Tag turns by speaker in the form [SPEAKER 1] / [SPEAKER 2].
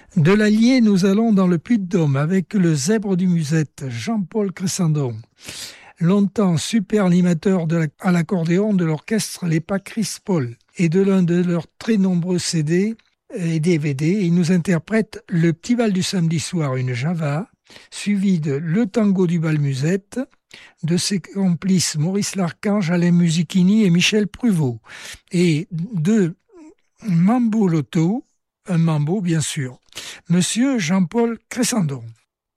[SPEAKER 1] De l'Allier, nous allons dans le Puy-de-Dôme avec le zèbre du Musette, Jean-Paul Cressandon. Longtemps super animateur à l'accordéon de l'orchestre Les Pas Chris Paul et de l'un de leurs très nombreux CD et DVD, il nous interprète Le Petit Bal du samedi soir, une java, suivi de Le Tango du Bal Musette, de ses complices Maurice Larchange, Alain Musichini et Michel Pruvot, et de Mambo Loto, un mambo bien sûr, Monsieur Jean-Paul Cressandon.